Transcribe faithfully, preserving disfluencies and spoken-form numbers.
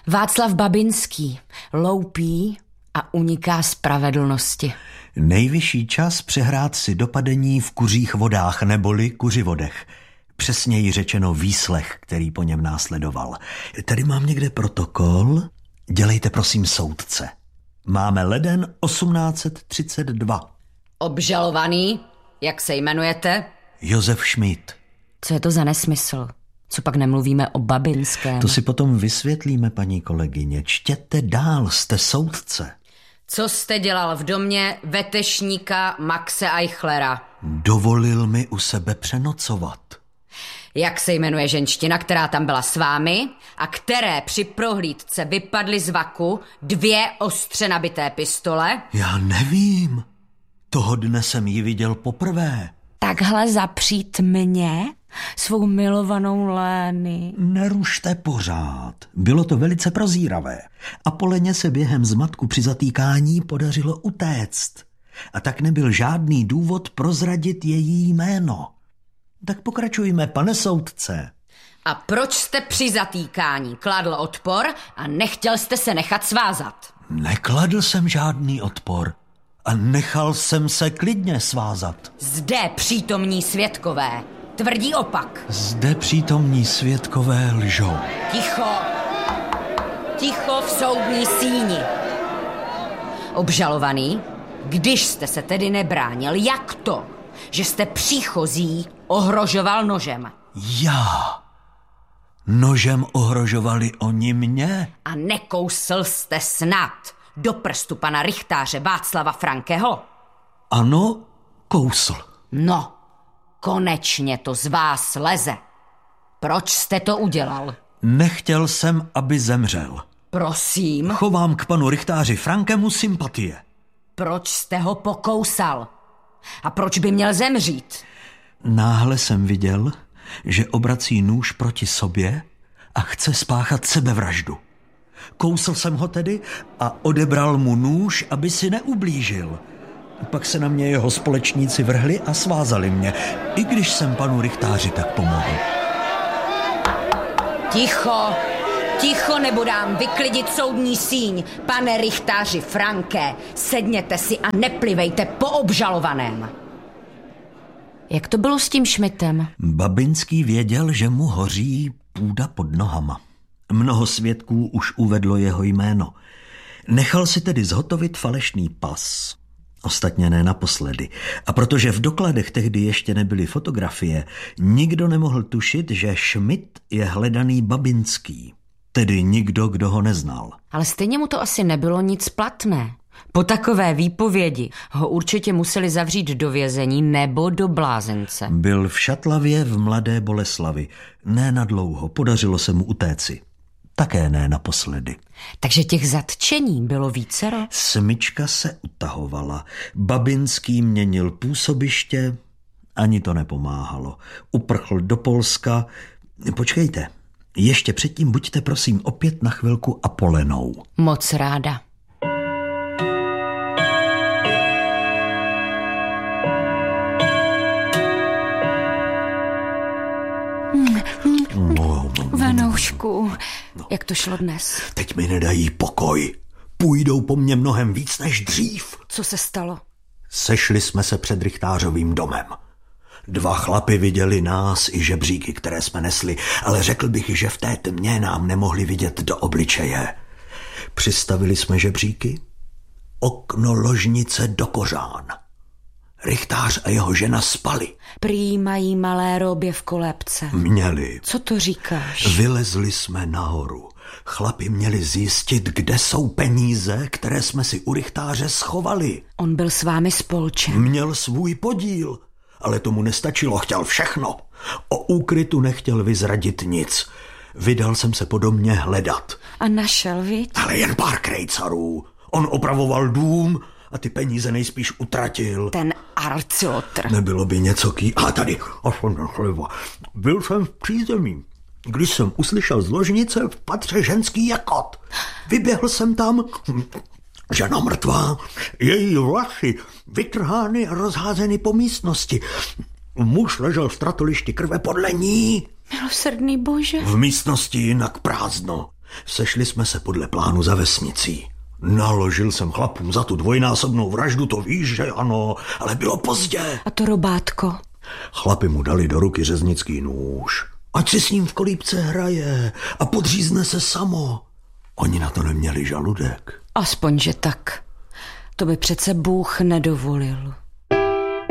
Václav Babinský loupí a uniká spravedlnosti. Nejvyšší čas přehrát si dopadení v kuřích vodách neboli kuřivodech. Přesněji řečeno výslech, který po něm následoval. Tady mám někde protokol. Dělejte prosím soudce. Máme leden osmnáct třicet dva. Obžalovaný, jak se jmenujete? Josef Schmidt. Co je to za nesmysl? Co pak nemluvíme o Babinském? To si potom vysvětlíme, paní kolegyně. Čtěte dál, jste soudce. Co jste dělal v domě vetešníka Maxe Eichlera? Dovolil mi u sebe přenocovat. Jak se jmenuje ženština, která tam byla s vámi a které při prohlídce vypadly z vaku dvě ostře nabité pistole? Já nevím. Toho dne jsem ji viděl poprvé. Takhle zapřít mě, svou milovanou Lény. Nerušte pořád. Bylo to velice prozíravé. A Poleně se během zmatku při zatýkání podařilo utéct. A tak nebyl žádný důvod prozradit její jméno. Tak pokračujme, pane soudce. A proč jste při zatýkání kladl odpor a nechtěl jste se nechat svázat? Nekladl jsem žádný odpor a nechal jsem se klidně svázat. Zde přítomní svědkové tvrdí opak. Zde přítomní svědkové lžou. Ticho. Ticho v soudní síni. Obžalovaný, když jste se tedy nebránil, jak to, že jste příchozí ohrožoval nožem? Já? Nožem ohrožovali oni mě? A nekousl jste snad do prstu pana rychtáře Václava Frankeho? Ano, kousl. No, konečně to z vás leze. Proč jste to udělal? Nechtěl jsem, aby zemřel. Prosím? Chovám k panu rychtáři Frankemu sympatie. Proč jste ho pokousal? A proč by měl zemřít? Náhle jsem viděl, že obrací nůž proti sobě a chce spáchat sebevraždu. Kousl jsem ho tedy a odebral mu nůž, aby si neublížil. Pak se na mě jeho společníci vrhli a svázali mě, i když jsem panu rychtáři tak pomohl. Ticho, ticho, nebo dám vyklidit soudní síň. Pane rychtáři Franke, sedněte si a neplivejte po obžalovaném. Jak to bylo s tím Schmidtem? Babinský věděl, že mu hoří půda pod nohama. Mnoho svědků už uvedlo jeho jméno. Nechal si tedy zhotovit falešný pas. Ostatně ne naposledy. A protože v dokladech tehdy ještě nebyly fotografie, nikdo nemohl tušit, že Schmidt je hledaný Babinský. Tedy nikdo, kdo ho neznal. Ale stejně mu to asi nebylo nic platné. Po takové výpovědi ho určitě museli zavřít do vězení nebo do blázence. Byl v Šatlavě v Mladé Boleslavi. Ne na dlouho, podařilo se mu utéci. Také ne naposledy. Takže těch zatčení bylo vícero? Smyčka se utahovala. Babinský měnil působiště, ani to nepomáhalo. Uprchl do Polska. Počkejte, ještě předtím buďte prosím opět na chvilku Apolenou. Moc ráda. Vanoušku, no. Jak to šlo dnes? Teď mi nedají pokoj. Půjdou po mně mnohem víc než dřív. Co se stalo? Sešli jsme se před rychtářovým domem. Dva chlapi viděli nás i žebříky, které jsme nesli, ale řekl bych, že v té tmě nám nemohli vidět do obličeje. Přistavili jsme žebříky, okno ložnice do kořán. Rychtář a jeho žena spali. Prý mají malé robě v kolébce. Měli. Co to říkáš? Vylezli jsme nahoru. Chlapi měli zjistit, kde jsou peníze, které jsme si u rychtáře schovali. On byl s vámi spolčen. Měl svůj podíl, ale tomu nestačilo, chtěl všechno. O úkrytu nechtěl vyzradit nic. Vydal jsem se po domě hledat. A našel, viď? Ale jen pár krejcarů. On opravoval dům a ty peníze nejspíš utratil. Ten arciotr. Nebylo by něco ký... A tady, byl jsem v přízemí. Když jsem uslyšel z ložnice v patře ženský jakot. Vyběhl jsem tam, žena mrtvá, její vlasy vytrhány a rozházeny po místnosti. Muž ležel v stratolišti krve podle ní. Milosrdný Bože. V místnosti jinak prázdno. Sešli jsme se podle plánu za vesnicí. Naložil jsem chlapům za tu dvojnásobnou vraždu, to víš, že ano, ale bylo pozdě. A to robátko? Chlapi mu dali do ruky řeznický nůž. Ať si s ním v kolípce hraje a podřízne se samo. Oni na to neměli žaludek. Aspoň, že tak. To by přece Bůh nedovolil.